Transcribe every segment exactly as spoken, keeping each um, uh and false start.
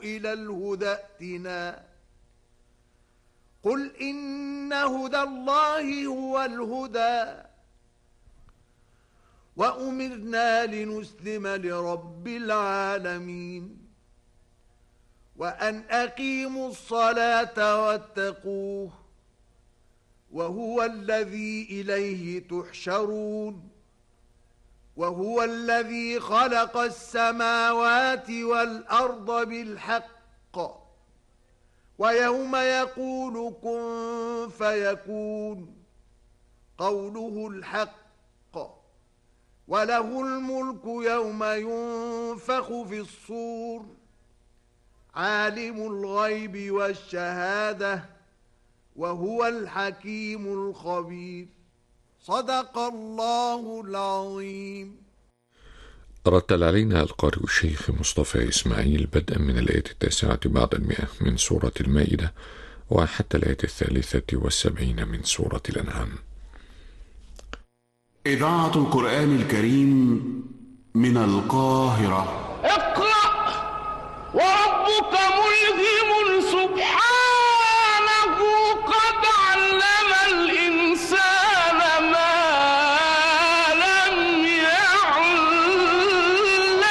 إلى الهدى ائتنا قل إن هدى الله هو الهدى وأمرنا لنسلم لرب العالمين وأن أقيموا الصلاة واتقوه وهو الذي إليه تحشرون وهو الذي خلق السماوات والأرض بالحق ويوم يقول كن فيكون قوله الحق وله الملك يوم ينفخ في الصور عالم الغيب والشهادة وهو الحكيم الخبير صدق الله العظيم. رتل علينا القارئ الشيخ مصطفى إسماعيل بدءا من الآية التاسعة بعد المئة من سورة المائدة وحتى الآية الثالثة والسبعين من سورة الأنعام. إذاعة القرآن الكريم من القاهرة. اقرأ وربك ملهم سبحانه قد علم الإنسان ما لم يعلم.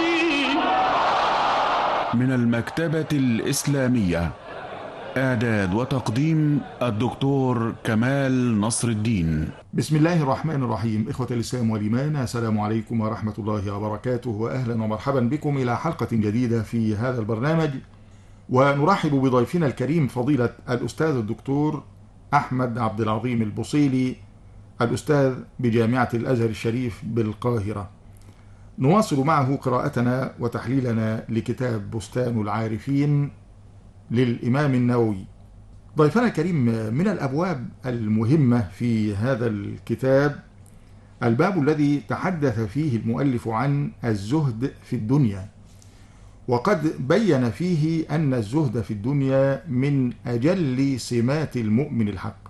من المكتبة الإسلامية، إعداد وتقديم الدكتور كمال نصر الدين. بسم الله الرحمن الرحيم. إخوة الإسلام والإيمان، السلام عليكم ورحمة الله وبركاته، وأهلا ومرحبا بكم إلى حلقة جديدة في هذا البرنامج، ونرحب بضيفنا الكريم فضيلة الأستاذ الدكتور أحمد عبد العظيم البصيلي، الأستاذ بجامعة الأزهر الشريف بالقاهرة. نواصل معه قراءتنا وتحليلنا لكتاب بستان العارفين للإمام النووي. ضيفنا الكريم، من الأبواب المهمة في هذا الكتاب الباب الذي تحدث فيه المؤلف عن الزهد في الدنيا، وقد بين فيه أن الزهد في الدنيا من أجل سمات المؤمن الحق،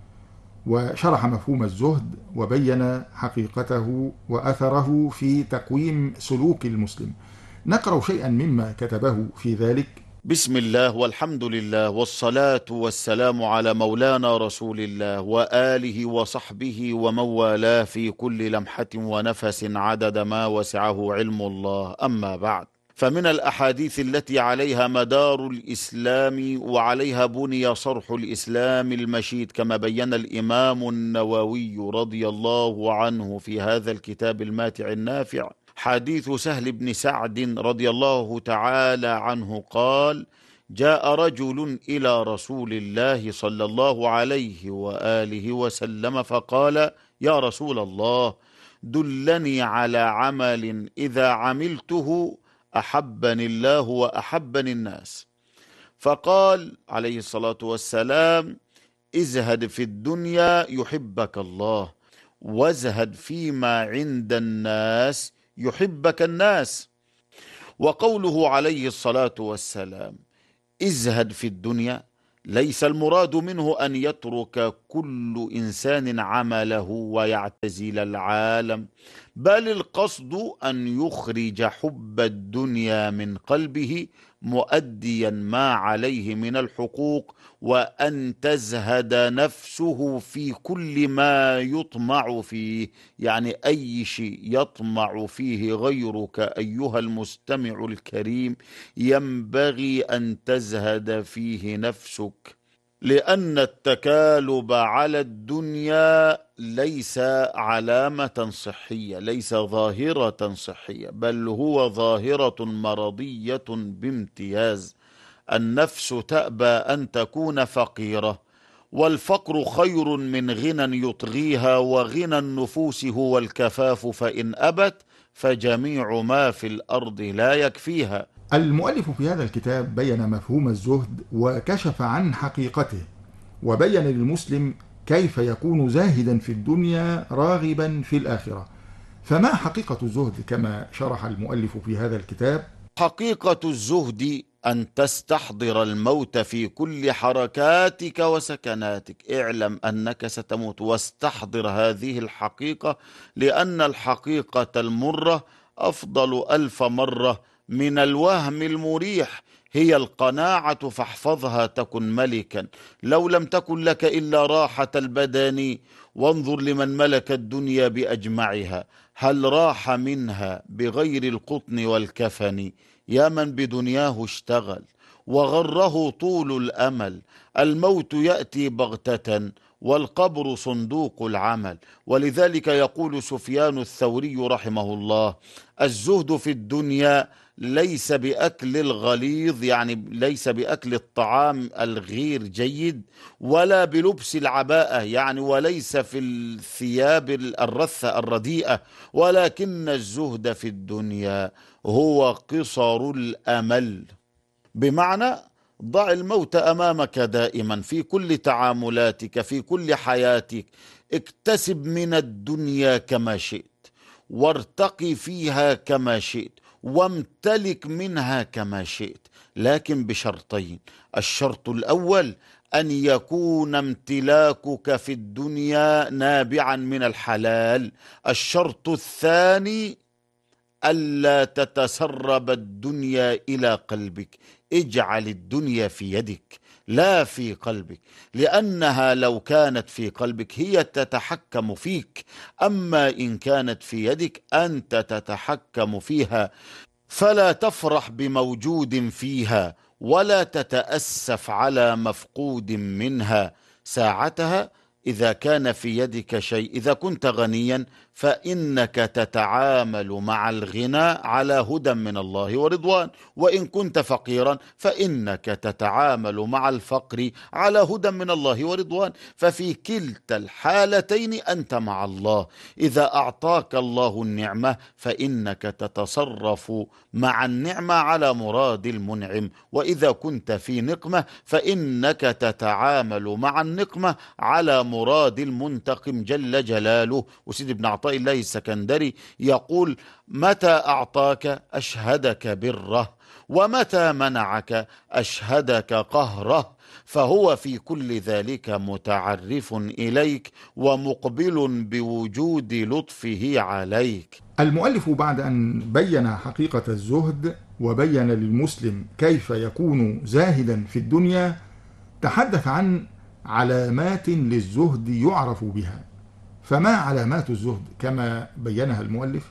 وشرح مفهوم الزهد وبين حقيقته وأثره في تقويم سلوك المسلم. نقرأ شيئا مما كتبه في ذلك. بسم الله والحمد لله والصلاة والسلام على مولانا رسول الله وآله وصحبه ومن والاه في كل لمحة ونفس عدد ما وسعه علم الله. أما بعد، فمن الأحاديث التي عليها مدار الإسلام وعليها بني صرح الإسلام المشيد كما بين الإمام النووي رضي الله عنه في هذا الكتاب الماتع النافع، حديث سهل بن سعد رضي الله تعالى عنه قال: جاء رجل إلى رسول الله صلى الله عليه وآله وسلم فقال: يا رسول الله، دلني على عمل إذا عملته أحبني الله وأحبني الناس. فقال عليه الصلاة والسلام: ازهد في الدنيا يحبك الله، وازهد فيما عند الناس يحبك الناس. وقوله عليه الصلاة والسلام ازهد في الدنيا ليس المراد منه أن يترك كل إنسان عمله ويعتزل العالم، بل القصد أن يخرج حب الدنيا من قلبه مؤديا ما عليه من الحقوق، وأن تزهد نفسه في كل ما يطمع فيه، يعني أي شيء يطمع فيه غيرك أيها المستمع الكريم ينبغي أن تزهد فيه نفسك، لأن التكالب على الدنيا ليس علامة صحية، ليس ظاهرة صحية، بل هو ظاهرة مرضية بامتياز. النفس تأبى أن تكون فقيرة، والفقر خير من غنى يطغيها، وغنى النفوس هو الكفاف، فإن أبت فجميع ما في الأرض لا يكفيها. المؤلف في هذا الكتاب بين مفهوم الزهد وكشف عن حقيقته، وبين للمسلم كيف يكون زاهدا في الدنيا راغبا في الآخرة. فما حقيقة الزهد كما شرح المؤلف في هذا الكتاب؟ حقيقة الزهد أن تستحضر الموت في كل حركاتك وسكناتك. اعلم أنك ستموت، واستحضر هذه الحقيقة، لأن الحقيقة المرة أفضل ألف مرة من الوهم المريح. هي القناعة فاحفظها تكن ملكا، لو لم تكن لك إلا راحة البدن، وانظر لمن ملك الدنيا بأجمعها، هل راح منها بغير القطن والكفن؟ يا من بدنياه اشتغل وغره طول الأمل، الموت يأتي بغتة والقبر صندوق العمل. ولذلك يقول سفيان الثوري رحمه الله: الزهد في الدنيا ليس بأكل الغليظ، يعني ليس بأكل الطعام الغير جيد، ولا بلبس العباءة، يعني وليس في الثياب الرثة الرديئة، ولكن الزهد في الدنيا هو قصر الأمل. بمعنى ضع الموت أمامك دائما في كل تعاملاتك، في كل حياتك. اكتسب من الدنيا كما شئت، وارتقي فيها كما شئت، وامتلك منها كما شئت، لكن بشرطين: الشرط الأول أن يكون امتلاكك في الدنيا نابعا من الحلال، الشرط الثاني ألا تتسرب الدنيا إلى قلبك. اجعل الدنيا في يدك لا في قلبك، لأنها لو كانت في قلبك هي تتحكم فيك، أما إن كانت في يدك أنت تتحكم فيها. فلا تفرح بموجود فيها، ولا تتأسف على مفقود منها. ساعتها إذا كان في يدك شيء، إذا كنت غنيا فإنك تتعامل مع الغنى على هدى من الله ورضوان، وإن كنت فقيرا فإنك تتعامل مع الفقر على هدى من الله ورضوان. ففي كلتا الحالتين أنت مع الله. إذا أعطاك الله النعمة فإنك تتصرف مع النعمة على مراد المنعم، وإذا كنت في نقمة فإنك تتعامل مع النقمة على مراد المنتقم جل جلاله. وسيد ابن عطاء الله السكندري يقول: متى أعطاك أشهدك بره، ومتى منعك أشهدك قهره، فهو في كل ذلك متعرف إليك ومقبل بوجود لطفه عليك. المؤلف بعد أن بين حقيقة الزهد وبين للمسلم كيف يكون زاهدا في الدنيا، تحدث عن علامات للزهد يعرف بها. فما علامات الزهد كما بينها المؤلف؟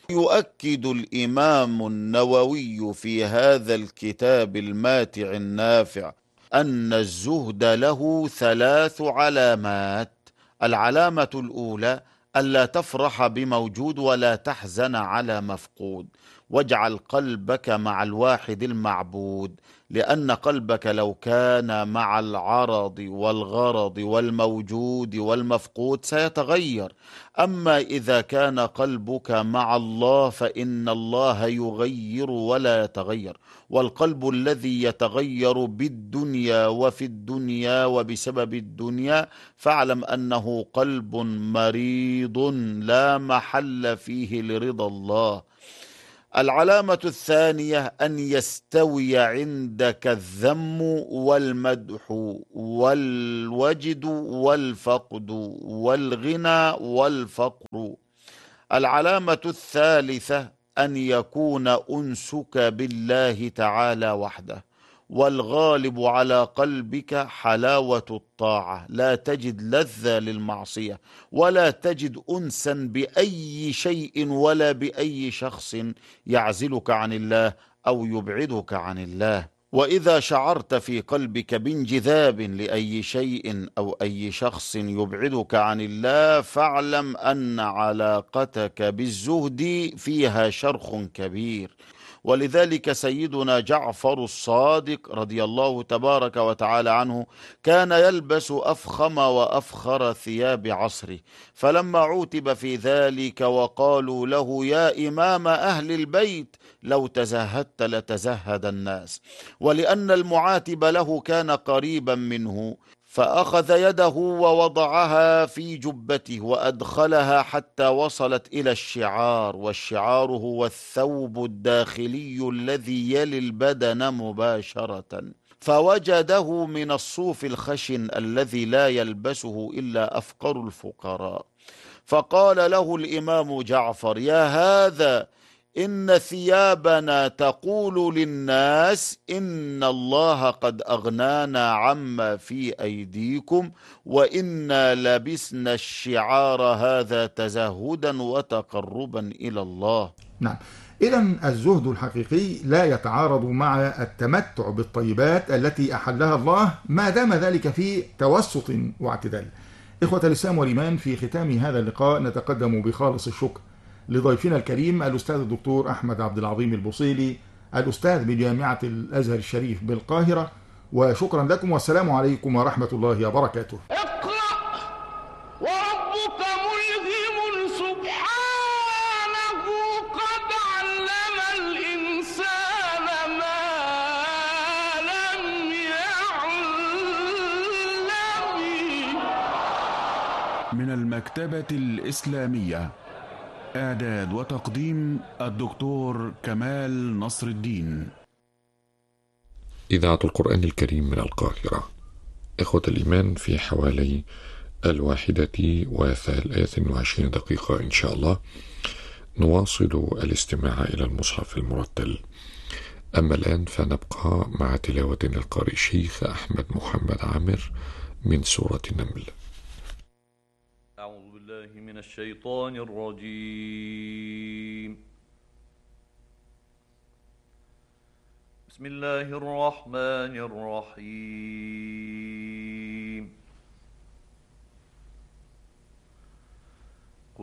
يؤكد الإمام النووي في هذا الكتاب الماتع النافع أن الزهد له ثلاث علامات. العلامة الأولى: ألا تفرح بموجود ولا تحزن على مفقود، واجعل قلبك مع الواحد المعبود، لأن قلبك لو كان مع العرض والغرض والموجود والمفقود سيتغير. أما إذا كان قلبك مع الله فإن الله يغير ولا يتغير، والقلب الذي يتغير بالدنيا وفي الدنيا وبسبب الدنيا فاعلم أنه قلب مريض لا محل فيه لرضا الله. العلامة الثانية: أن يستوي عندك الذم والمدح والوجد والفقد والغنى والفقر. العلامة الثالثة: أن يكون أنسك بالله تعالى وحده، والغالب على قلبك حلاوة الطاعة، لا تجد لذة للمعصية، ولا تجد أنسا بأي شيء ولا بأي شخص يعزلك عن الله أو يبعدك عن الله. وإذا شعرت في قلبك بانجذاب لأي شيء أو أي شخص يبعدك عن الله فاعلم أن علاقتك بالزهد فيها شرخ كبير. ولذلك سيدنا جعفر الصادق رضي الله تبارك وتعالى عنه كان يلبس أفخم وأفخر ثياب عصره، فلما عوتب في ذلك وقالوا له: يا إمام أهل البيت لو تزهدت لتزهد الناس، ولأن المعاتب له كان قريبا منه فأخذ يده ووضعها في جبته وأدخلها حتى وصلت إلى الشعار، والشعار هو الثوب الداخلي الذي يلي البدن مباشرة، فوجده من الصوف الخشن الذي لا يلبسه إلا أفقر الفقراء. فقال له الإمام جعفر: يا هذا إن ثيابنا تقول للناس إن الله قد أغنانا عما في أيديكم وإنا لبسنا الشعار هذا تزهدا وتقربا إلى الله. نعم، إذن الزهد الحقيقي لا يتعارض مع التمتع بالطيبات التي أحلها الله ما دام ذلك في توسط واعتدال. إخوة الإسلام والإيمان، في ختام هذا اللقاء نتقدم بخالص الشكر لضيفنا الكريم الأستاذ الدكتور أحمد عبد العظيم البوصيلي، الأستاذ بجامعة الأزهر الشريف بالقاهرة، وشكرا لكم والسلام عليكم ورحمة الله وبركاته. اقرأ وربك ملهم سبحانه قد علم الإنسان ما لم يعلم. من المكتبة الإسلامية، إعداد وتقديم الدكتور كمال نصر الدين. إذاعة القرآن الكريم من القاهرة. إخوة الإيمان، في حوالي الواحدة وثلاث وعشرين دقيقة إن شاء الله نواصل الاستماع إلى المصحف المرتل. أما الآن فنبقى مع تلاوة للقارئ الشيخ أحمد محمد عامر من سورة النمل. أعوذ بالله من الشيطان الرجيم. بسم الله الرحمن الرحيم.